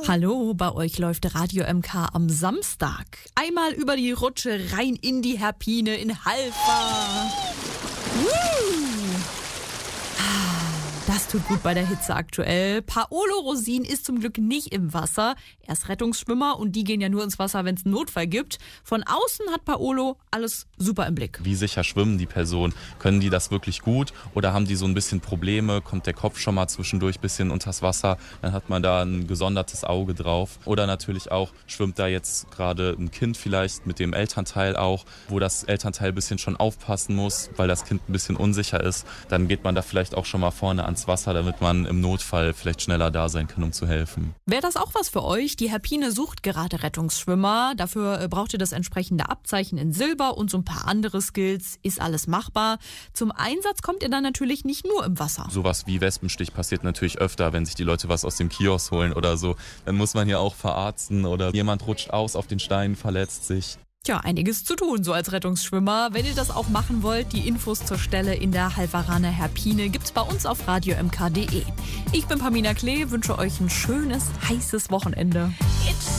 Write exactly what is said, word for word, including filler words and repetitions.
Hallo, bei euch läuft Radio M K am Samstag. Einmal über die Rutsche rein in die Herpine in Halver. Das tut gut bei der Hitze aktuell. Paolo Rosin ist zum Glück nicht im Wasser. Er ist Rettungsschwimmer und die gehen ja nur ins Wasser, wenn es einen Notfall gibt. Von außen hat Paolo alles super im Blick. Wie sicher schwimmen die Personen? Können die das wirklich gut oder haben die so ein bisschen Probleme? Kommt der Kopf schon mal zwischendurch ein bisschen unters Wasser? Dann hat man da ein gesondertes Auge drauf. Oder natürlich auch, schwimmt da jetzt gerade ein Kind vielleicht mit dem Elternteil auch, wo das Elternteil ein bisschen schon aufpassen muss, weil das Kind ein bisschen unsicher ist. Dann geht man da vielleicht auch schon mal vorne ans Wasser, damit man im Notfall vielleicht schneller da sein kann, um zu helfen. Wäre das auch was für euch? Die Herpine sucht gerade Rettungsschwimmer. Dafür braucht ihr das entsprechende Abzeichen in Silber und so ein paar andere Skills. Ist alles machbar. Zum Einsatz kommt ihr dann natürlich nicht nur im Wasser. Sowas wie Wespenstich passiert natürlich öfter, wenn sich die Leute was aus dem Kiosk holen oder so. Dann muss man ja auch verarzten oder jemand rutscht aus auf den Steinen, verletzt sich. Tja, einiges zu tun, so als Rettungsschwimmer. Wenn ihr das auch machen wollt, die Infos zur Stelle in der Halveraner Herpine gibt's bei uns auf radio m k punkt d e. Ich bin Pamina Klee, wünsche euch ein schönes, heißes Wochenende.